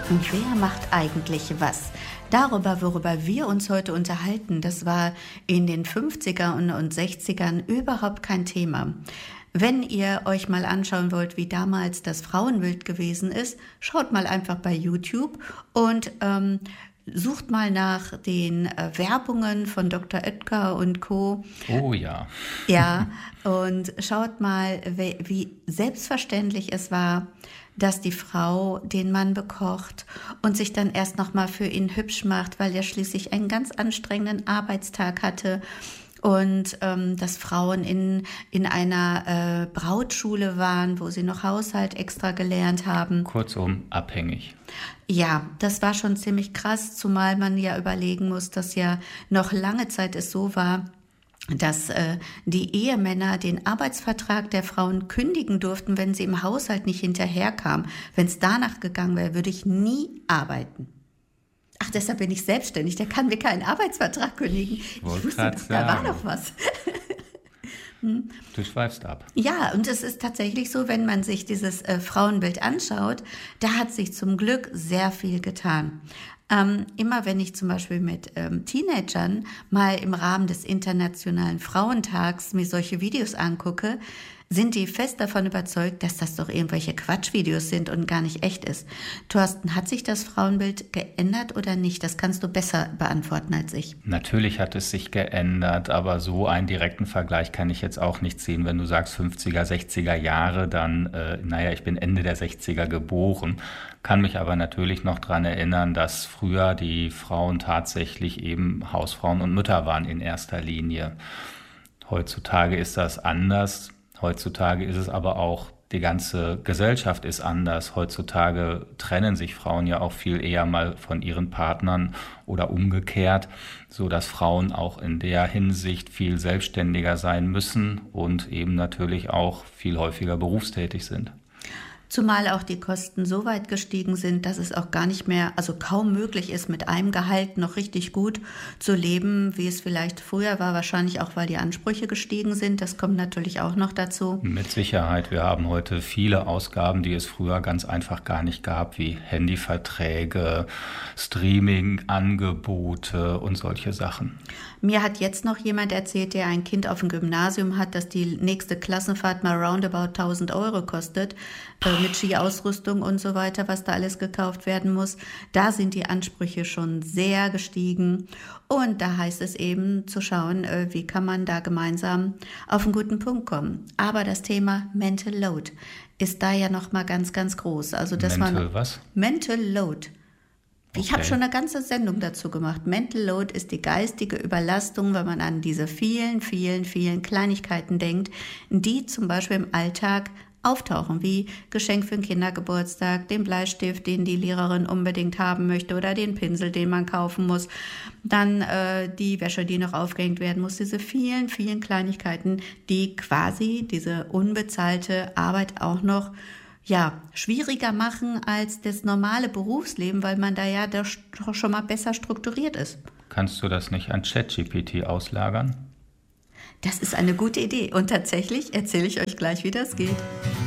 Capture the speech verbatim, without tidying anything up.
Und wer macht eigentlich was? Darüber, worüber wir uns heute unterhalten, das war in den fünfzigern und sechzigern überhaupt kein Thema. Wenn ihr euch mal anschauen wollt, wie damals das Frauenbild gewesen ist, schaut mal einfach bei YouTube und ähm, sucht mal nach den äh, Werbungen von Doktor Oetker und Co. Oh ja. Ja, und schaut mal, wie, wie selbstverständlich es war, dass die Frau den Mann bekocht und sich dann erst noch mal für ihn hübsch macht, weil er schließlich einen ganz anstrengenden Arbeitstag hatte. Und ähm, dass Frauen in, in einer äh, Brautschule waren, wo sie noch Haushalt extra gelernt haben. Kurzum, abhängig. Ja, das war schon ziemlich krass, zumal man ja überlegen muss, dass ja noch lange Zeit es so war, dass äh, die Ehemänner den Arbeitsvertrag der Frauen kündigen durften, wenn sie im Haushalt nicht hinterherkamen. Wenn es danach gegangen wäre, würde ich nie arbeiten. Ach, deshalb bin ich selbstständig. Der kann mir keinen Arbeitsvertrag kündigen. Ich wusste, doch, da war noch was. hm. Du schweifst ab. Ja, und es ist tatsächlich so, wenn man sich dieses äh, Frauenbild anschaut, da hat sich zum Glück sehr viel getan. Ähm, immer wenn ich zum Beispiel mit ähm, Teenagern mal im Rahmen des Internationalen Frauentags mir solche Videos angucke, sind die fest davon überzeugt, dass das doch irgendwelche Quatschvideos sind und gar nicht echt ist. Thorsten, hat sich das Frauenbild geändert oder nicht? Das kannst du besser beantworten als ich. Natürlich hat es sich geändert, aber so einen direkten Vergleich kann ich jetzt auch nicht ziehen. Wenn du sagst fünfziger, sechziger Jahre, dann, äh, naja, ich bin Ende der sechziger geboren, kann mich aber natürlich noch daran erinnern, dass früher die Frauen tatsächlich eben Hausfrauen und Mütter waren in erster Linie. Heutzutage ist das anders. Heutzutage ist es aber auch, die ganze Gesellschaft ist anders. Heutzutage trennen sich Frauen ja auch viel eher mal von ihren Partnern oder umgekehrt, so dass Frauen auch in der Hinsicht viel selbstständiger sein müssen und eben natürlich auch viel häufiger berufstätig sind. Zumal auch die Kosten so weit gestiegen sind, dass es auch gar nicht mehr, also kaum möglich ist, mit einem Gehalt noch richtig gut zu leben, wie es vielleicht früher war. Wahrscheinlich auch, weil die Ansprüche gestiegen sind. Das kommt natürlich auch noch dazu. Mit Sicherheit. Wir haben heute viele Ausgaben, die es früher ganz einfach gar nicht gab, wie Handyverträge, Streaming-Angebote und solche Sachen. Mir hat jetzt noch jemand erzählt, der ein Kind auf dem Gymnasium hat, dass die nächste Klassenfahrt mal roundabout tausend Euro kostet, äh, mit Skiausrüstung und so weiter, was da alles gekauft werden muss. Da sind die Ansprüche schon sehr gestiegen. Und da heißt es eben zu schauen, äh, wie kann man da gemeinsam auf einen guten Punkt kommen. Aber das Thema Mental Load ist da ja noch mal ganz, ganz groß. Also das Mental war was? Mental Load. Ich Okay. habe schon eine ganze Sendung dazu gemacht. Mental Load ist die geistige Überlastung, wenn man an diese vielen, vielen, vielen Kleinigkeiten denkt, die zum Beispiel im Alltag auftauchen, wie Geschenk für den Kindergeburtstag, den Bleistift, den die Lehrerin unbedingt haben möchte oder den Pinsel, den man kaufen muss, dann äh, die Wäsche, die noch aufgehängt werden muss, diese vielen, vielen Kleinigkeiten, die quasi diese unbezahlte Arbeit auch noch ja, schwieriger machen als das normale Berufsleben, weil man da ja doch schon mal besser strukturiert ist. Kannst du das nicht an ChatGPT auslagern? Das ist eine gute Idee und tatsächlich erzähle ich euch gleich, wie das geht.